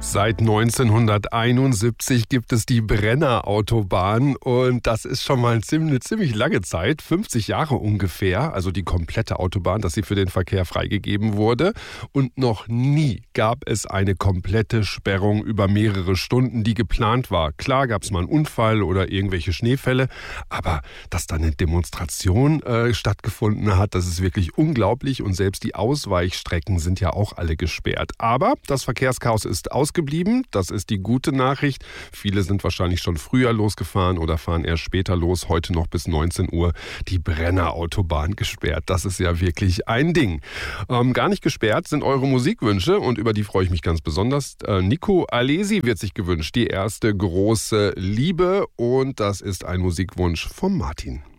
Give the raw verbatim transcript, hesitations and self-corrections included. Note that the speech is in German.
Seit neunzehnhunderteinundsiebzig gibt es die Brenner-Autobahn und das ist schon mal eine ziemlich, ziemlich lange Zeit, fünfzig Jahre ungefähr, also die komplette Autobahn, dass sie für den Verkehr freigegeben wurde. Und noch nie gab es eine komplette Sperrung über mehrere Stunden, die geplant war. Klar gab es mal einen Unfall oder irgendwelche Schneefälle, aber dass da eine Demonstration äh, stattgefunden hat, das ist wirklich unglaublich und selbst die Ausweichstrecken sind ja auch alle gesperrt. Aber das Verkehrschaos ist ausgeblieben. Das ist die gute Nachricht. Viele sind wahrscheinlich schon früher losgefahren oder fahren erst später los. Heute noch bis neunzehn Uhr die Brenner-Autobahn gesperrt. Das ist ja wirklich ein Ding. Ähm, gar nicht gesperrt sind eure Musikwünsche und über die freue ich mich ganz besonders. Äh, Nico Alesi wird sich gewünscht, die erste große Liebe, und das ist ein Musikwunsch von Martin.